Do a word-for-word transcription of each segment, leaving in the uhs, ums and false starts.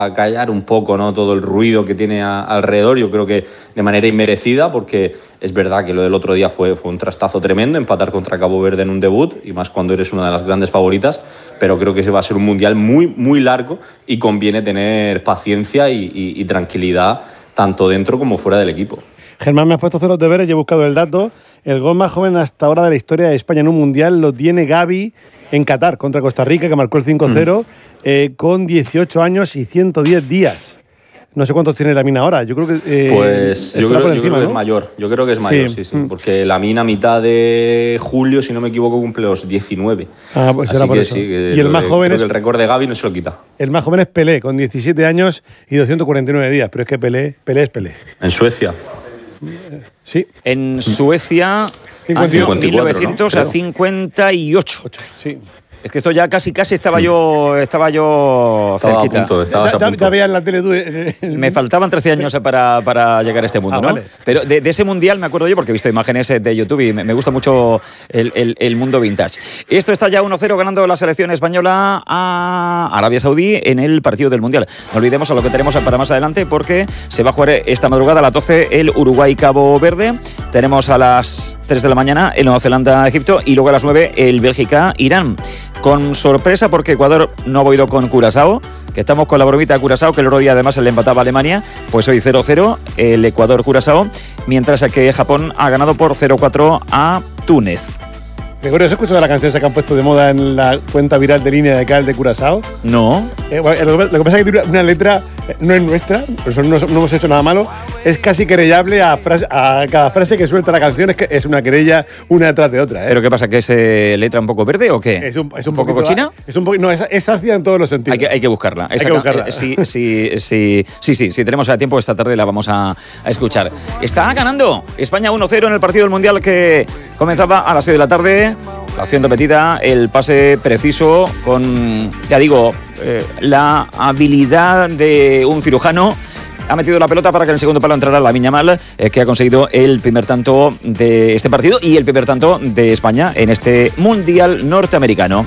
a callar un poco, ¿no?, todo el ruido que tiene a, alrededor. Yo creo que de manera inmerecida, porque es verdad que lo del otro día fue, fue un trastazo tremendo, empatar contra Cabo Verde en un debut, y más cuando eres una de las grandes favoritas, pero creo que ese va a ser un mundial muy, muy largo y conviene tener paciencia y, y, y tranquilidad tanto dentro como fuera del equipo. Germán, me has puesto a hacer los deberes y he buscado el dato. El gol más joven hasta ahora de la historia de España en un mundial lo tiene Gavi en Qatar contra Costa Rica, que marcó el cinco cero, mm. eh, con dieciocho años y ciento diez días. No sé cuántos tiene Lamine ahora. Yo creo que eh, pues yo creo, yo encima, creo que ¿no? es mayor. Yo creo que es mayor, sí, sí. sí Mm. Porque Lamine a mitad de julio, si no me equivoco, cumple los diecinueve. Ah, pues Así era por que eso. sí. Que y el más de, joven creo es que el récord de Gavi no se lo quita. El más joven es Pelé, con diecisiete años y doscientos cuarenta y nueve días. Pero es que Pelé, Pelé es Pelé. En Suecia. Sí. En Suecia, cincuenta y ocho, mil novecientos cincuenta y ocho. Sí. Es que esto ya casi casi estaba yo estaba yo estaba cerquita. A punto, estabas ya, a punto. Ya, ya veías la tele tú. En el... Me faltaban trece años para, para llegar a este mundo, ah, ¿no? Vale. Pero de, de ese mundial me acuerdo yo porque he visto imágenes de YouTube y me, me gusta mucho el, el, el mundo vintage. Esto está ya uno cero ganando la selección española a Arabia Saudí en el partido del mundial. No olvidemos a lo que tenemos para más adelante, porque se va a jugar esta madrugada a las doce el Uruguay-Cabo Verde. Tenemos a las tres de la mañana el Nueva Zelanda-Egipto y luego a las nueve el Bélgica-Irán. Con sorpresa, porque Ecuador no ha ido con Curazao, que estamos con la bromita de Curazao, que el otro día además se le empataba a Alemania, pues hoy cero cero el Ecuador-Curazao, mientras que Japón ha ganado por cero cuatro a Túnez. Gregorio, ¿has escuchado la canción esa que han puesto de moda en la cuenta viral de Línea de Cal de Curazao? No. Eh, bueno, lo, lo que pasa es que tiene una letra, eh, no es nuestra, por eso no, no hemos hecho nada malo, es casi querellable a, frase, a cada frase que suelta la canción, es que es una querella una detrás de otra. ¿eh? ¿Pero qué pasa? ¿Que es eh, letra un poco verde o qué? Es un, es un, ¿Un poco poquito, cochina? Es un poco, no, es, es ácida en todos los sentidos. Hay que, hay que buscarla. Hay que buscarla. Eh, sí, sí, sí, sí, sí, si tenemos tiempo esta tarde la vamos a, a escuchar. Está ganando España uno cero en el partido del Mundial que comenzaba a las seis de la tarde. La acción repetida, el pase preciso con, ya digo, eh, la habilidad de un cirujano. Ha metido la pelota para que en el segundo palo entrara Lamine Yamal, eh, que ha conseguido el primer tanto de este partido y el primer tanto de España en este Mundial norteamericano.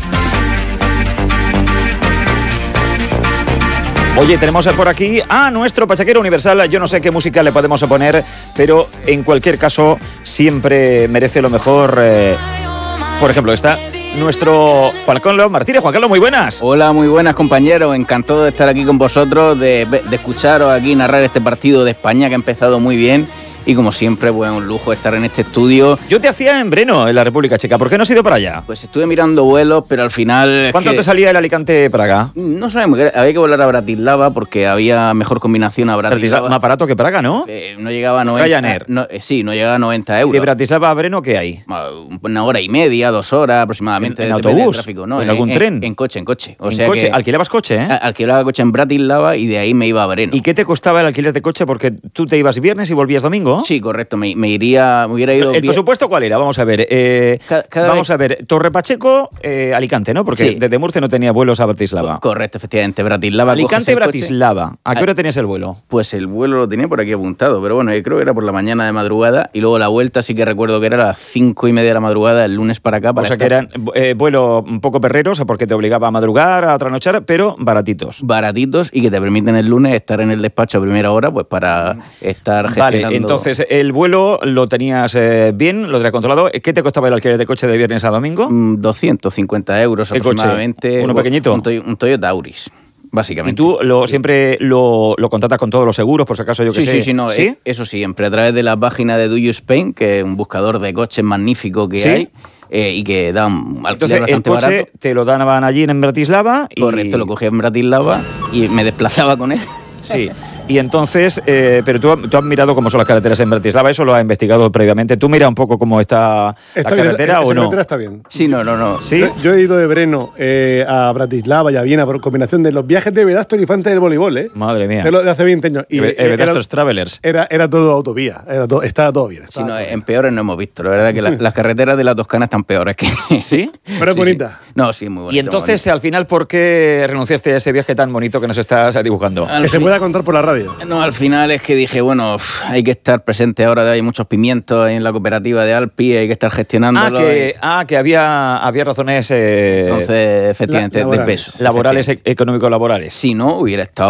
Oye, tenemos por aquí a nuestro pachaquero universal. Yo no sé qué música le podemos poner, pero en cualquier caso siempre merece lo mejor. Eh, por ejemplo, está nuestro Juan Carlos Martínez. Juan Carlos, muy buenas. Hola, muy buenas, compañeros. Encantado de estar aquí con vosotros, de, de escucharos aquí narrar este partido de España que ha empezado muy bien. Y como siempre, pues un lujo estar en este estudio. Yo te hacía en Breno, en la República Checa. ¿Por qué no has ido para allá? Pues estuve mirando vuelos, pero al final... ¿Cuánto es que te salía el Alicante-Praga? No sabemos, había que volar a Bratislava porque había mejor combinación a Bratislava. Más barato que Praga, ¿no? Eh, no llegaba a noventa. Ryanair. No, eh, sí, no llegaba a noventa euros. ¿Y de Bratislava a Breno qué hay? Una hora y media, dos horas aproximadamente. ¿En, en depende autobús? del tráfico, ¿no? ¿En algún en, tren? En, en coche, en coche. O ¿En sea coche? Que ¿Alquilabas coche, eh? Alquilaba coche en Bratislava y de ahí me iba a Breno. ¿Y qué te costaba el alquiler de coche? Porque tú te ibas viernes y volvías domingo. Sí, correcto. Me, me iría, me hubiera ido... ¿El presupuesto cuál era? Vamos a ver. Eh, cada, cada vamos vez... a ver. Torre Pacheco, eh, Alicante, ¿no? Porque sí. Desde Murcia no tenía vuelos a Bratislava. Correcto, efectivamente. Bratislava. Alicante, Bratislava. ¿A qué hora tenías el vuelo? Pues el vuelo lo tenía por aquí apuntado, pero bueno, yo creo que era por la mañana de madrugada y luego la vuelta sí que recuerdo que era a las cinco y media de la madrugada el lunes para acá. Para o sea estar... que eran eh, vuelos un poco perreros porque te obligaba a madrugar, a trasnochar, pero baratitos. Baratitos y que te permiten el lunes estar en el despacho a primera hora pues para estar gestionando. Vale, entonces el vuelo lo tenías eh, bien, lo tenías controlado. ¿Qué te costaba el alquiler de coche de viernes a domingo? doscientos cincuenta euros aproximadamente. Coche? ¿Uno pequeñito? Un, un Toyota Auris. Básicamente. ¿Y tú lo, siempre lo, lo contratas con todos los seguros, por si acaso yo que sí, sé? Sí, sí, no, ¿Sí? Eso siempre, a través de la página de Do You Spain, que es un buscador de coches magnífico que ¿Sí? hay. Eh, y que da un alquiler Entonces, el coche barato. Te lo daban allí en Bratislava. Y... Correcto, lo cogía en Bratislava y me desplazaba con él. Sí. Y entonces, eh, pero tú, tú has mirado cómo son las carreteras en Bratislava, eso lo has investigado previamente. ¿Tú mira un poco cómo está, está la bien, carretera esa, o esa no? carretera está bien. Sí, no, no, no. ¿Sí? Yo, yo he ido de Breno eh, a Bratislava y a Viena por combinación de los viajes de Vedastos Infante del voleibol, ¿eh? Madre mía. De, lo, de hace veinte años. Y eh, Vedastos Travelers. Era, era todo autovía, era todo, estaba todo bien. Estaba sí, no, todo en bien. peores no hemos visto. La verdad es que la, las carreteras de la Toscana están peores que... ¿Sí? Pero es sí, bonita. Sí. No, sí, muy bonita. Y entonces, al final, ¿por qué renunciaste a ese viaje tan bonito que nos estás dibujando? Al que fin... se pueda contar por la radio. todavía. No, al final es que dije, bueno, uf, hay que estar presente ahora, hay muchos pimientos en la cooperativa de Alpi, hay que estar gestionándolo. Ah, que, y... ah, que había, había razones eh, Entonces, efectivamente, La- de laborales. peso. laborales, efectivamente. e- económico-laborales. Si no, hubiera estado